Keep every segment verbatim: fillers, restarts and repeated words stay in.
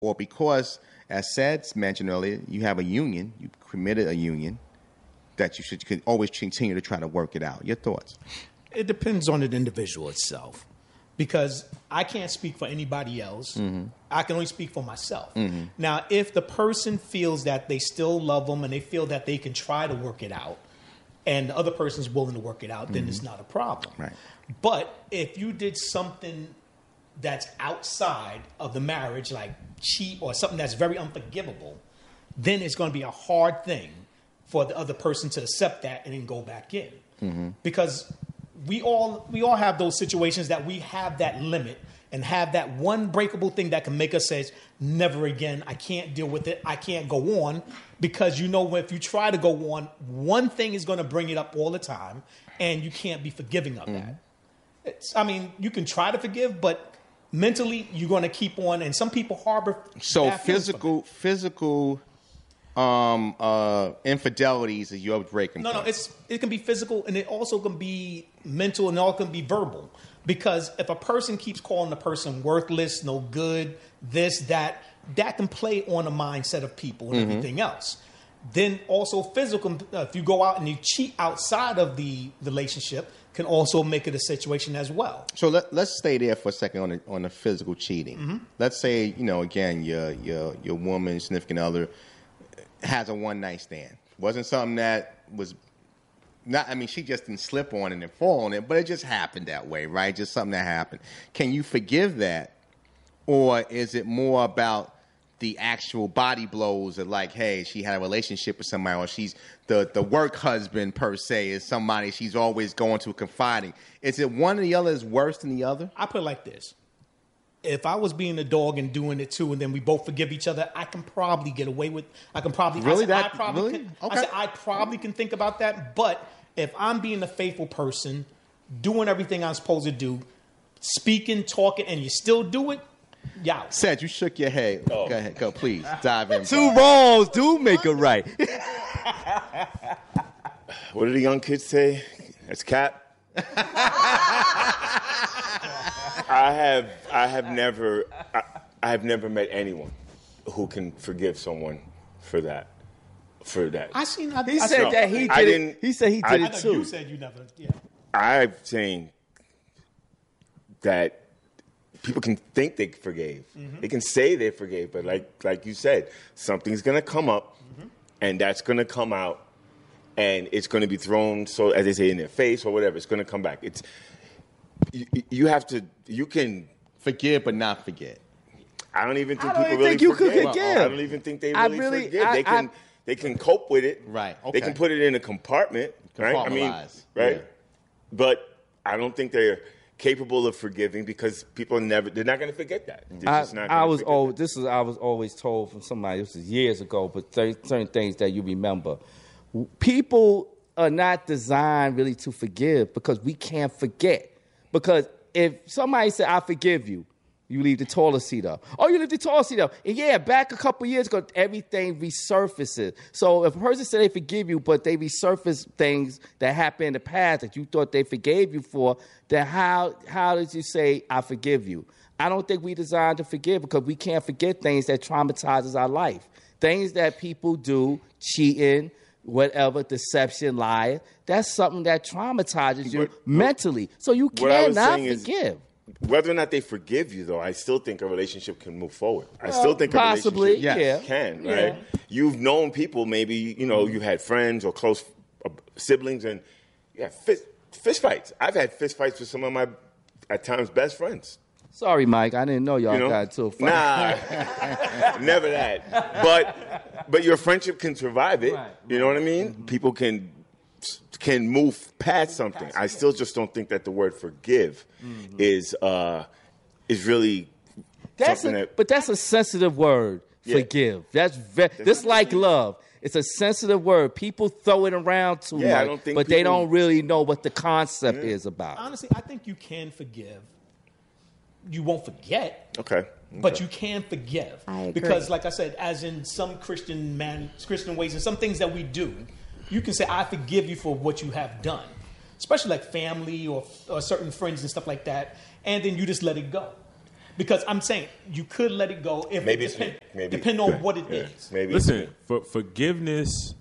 or because, as said mentioned earlier, you have a union, you committed a union, that you should always continue to try to work it out? Your thoughts? It depends on the individual itself, because I can't speak for anybody else. Mm-hmm. I can only speak for myself. Mm-hmm. Now, if the person feels that they still love them and they feel that they can try to work it out, and the other person's willing to work it out, mm-hmm. then it's not a problem. Right. But if you did something that's outside of the marriage, like cheat or something that's very unforgivable, then it's going to be a hard thing for the other person to accept that and then go back in. Mm-hmm. Because we all we all have those situations that we have that limit and have that one breakable thing that can make us say, never again, I can't deal with it, I can't go on. Because you know, if you try to go on, one thing is going to bring it up all the time, and you can't be forgiving of mm-hmm. that. It's, I mean, you can try to forgive, but mentally you're going to keep on, and some people harbor. So physical, physical um, uh, infidelities is your breaking No, point. no, it's it can be physical, and it also can be mental, and it all can be verbal. Because if a person keeps calling the person worthless, no good, this, that, that can play on the mindset of people and mm-hmm. everything else. Then also physical, uh, if you go out and you cheat outside of the relationship, can also make it a situation as well. So let, let's stay there for a second on the, on the physical cheating. Mm-hmm. Let's say, you know, again, your your your woman, significant other, has a one night stand. Wasn't something that was not. I mean, she just didn't slip on it and fall on it, but it just happened that way, right? Just something that happened. Can you forgive that, or is it more about the actual body blows of like, hey, she had a relationship with somebody, or she's the, the work husband per se is somebody she's always going to confiding. Is it one or the other is worse than the other? I put it like this. If I was being a dog and doing it too, and then we both forgive each other, I can probably get away with, I can probably, really I said, that, I probably really? Can, okay. I said, I probably can think about that. But if I'm being a faithful person, doing everything I'm supposed to do, speaking, talking, and you still do it, yeah. Said you shook your head. Oh. Go ahead, go please dive in. Two wrongs do make a right. What do the young kids say? That's cap. I have I have never I, I have never met anyone who can forgive someone for that. For that. I seen. I, he I said saw, that he did I it. didn't, He said he did I, it I too. You said you never. Yeah. I'm saying that people can think they forgave. Mm-hmm. They can say they forgave, but like like you said, something's going to come up, mm-hmm. and that's going to come out, and it's going to be thrown, so as they say, in their face or whatever. It's going to come back. It's you, you have to. You can forgive, but not forget. I don't even think I don't people even really think you forgive. could forgive. I don't even think they I really, really- forgive. I- they can I- they can cope with it. Right. Okay. They can put it in a compartment. Right. I mean, Compartmentalize. right. Yeah. But I don't think they're capable of forgiving because people are never. They're not going to forget that. They're I, just not I gonna was forget always that. this is I was always told from somebody. This was years ago, but cer- certain things that you remember. People are not designed really to forgive because we can't forget. Because if somebody said, "I forgive you," you leave the toilet seat up. Oh, you leave the toilet seat up. And yeah, back a couple years ago, everything resurfaces. So if a person said they forgive you, but they resurface things that happened in the past that you thought they forgave you for, then how how did you say, I forgive you? I don't think we designed to forgive because we can't forget things that traumatizes our life. Things that people do, cheating, whatever, deception, lying, that's something that traumatizes you What- mentally. So you what I was cannot saying is- forgive. Whether or not they forgive you, though, I still think a relationship can move forward. I Well, still think possibly, a relationship yeah. can, Yeah. right? You've known people, maybe, you know, you had friends or close uh, siblings, and yeah, fist, fist fights. I've had fist fights with some of my, at times, best friends. Sorry, Mike. I didn't know y'all You know? got too far. Nah, never that. But but your friendship can survive it. Right, You know what I mean? Mm-hmm. People can can move past something. I still just don't think that the word forgive mm-hmm. is uh, is really That's something a, that. but that's a sensitive word. Yeah. Forgive. That's ve- just like love. It's a sensitive word. People throw it around too Yeah, I much, don't think but they people- don't really know what the concept Yeah. is about. Honestly, I think you can forgive. You won't forget, Okay. but Okay. you can forgive. I agree. Because, like I said, as in some Christian man, Christian ways and some things that we do, you can say, "I forgive you for what you have done," especially like family or, or certain friends and stuff like that, and then you just let it go. Because I'm saying you could let it go if Maybe it it's depend, maybe depend on what it yeah, is. Maybe Listen, for forgiveness,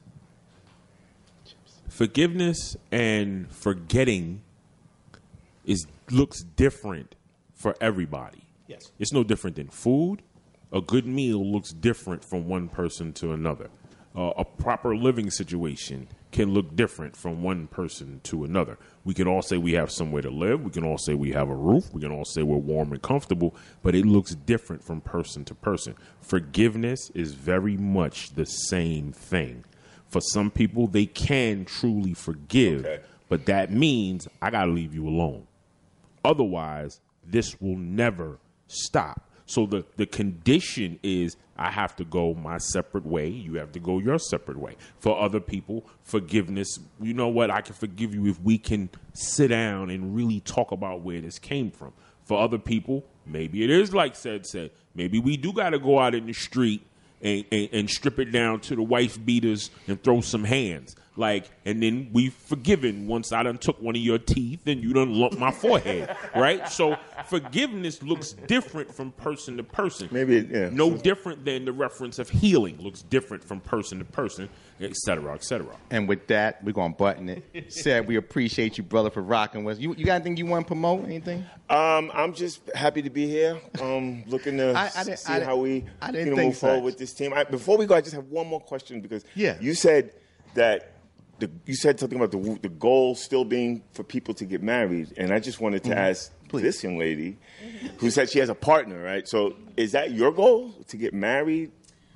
forgiveness and forgetting is looks different for everybody. Yes. It's no different than food. A good meal looks different from one person to another. Uh, a proper living situation can look different from one person to another. We can all say we have somewhere to live. We can all say we have a roof. We can all say we're warm and comfortable, but it looks different from person to person. Forgiveness is very much the same thing. For some people, they can truly forgive, Okay. but that means I got to leave you alone. Otherwise, this will never stop. So the, the condition is I have to go my separate way. You have to go your separate way. For other people, forgiveness, you know what? I can forgive you if we can sit down and really talk about where this came from. For other people, maybe it is like said said. Maybe we do got to go out in the street and, and, and strip it down to the wife beaters and throw some hands. Like, and then we forgiven once I done took one of your teeth and you done lumped my forehead, right? So forgiveness looks different from person to person. Maybe, yeah. No different than the reference of healing looks different from person to person, et cetera, et cetera. And with that, we're going to button it. Said we appreciate you, brother, for rocking with us. You, you got anything you want to promote? Anything? Um, I'm just happy to be here. Um, looking to I- I didn't- see I how we I didn't you know, think move forward such. with this team. I, before we go, I just have one more question because Yeah. you said that the, you said something about the the goal still being for people to get married, and I just wanted to ask Please. this young lady who said she has a partner, right? So is that your goal to get married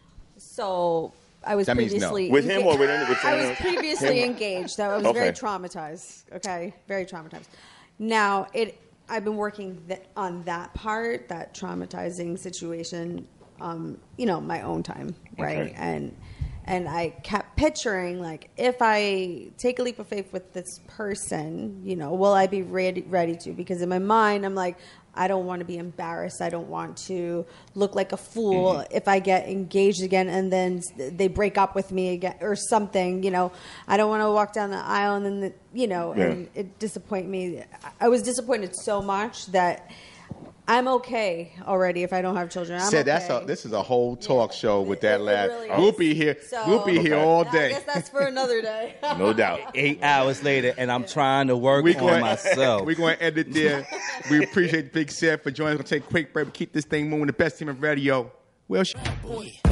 So I was That means no. previously with him or with any? With I someone was else? previously Him? engaged. I was very Okay. traumatized. Okay, very traumatized. Now it. I've been working th- on that part, that traumatizing situation. Um, you know, my own time, right? Okay. And and I kept picturing like, if I take a leap of faith with this person, you know, will I be ready ready to? Because in my mind, I'm like, I don't want to be embarrassed. I don't want to look like a fool Mm-hmm. if I get engaged again and then s- they break up with me again or something. You know, I don't want to walk down the aisle and then, the, you know, Yeah. and it disappoint me. I- I was disappointed so much that I'm okay already if I don't have children. I'm Said that's okay. a, this is a whole talk Yeah. show with It- that it laugh. really We'll is. be here. So- we'll be here Okay. all I day. guess that's for another day. No doubt. Eight hours later, and I'm trying to work We on going, myself. We're going to end it there. We appreciate Big Seth for joining us. We're going to take a quick break. But keep this thing moving. The best team of radio. Well, sh-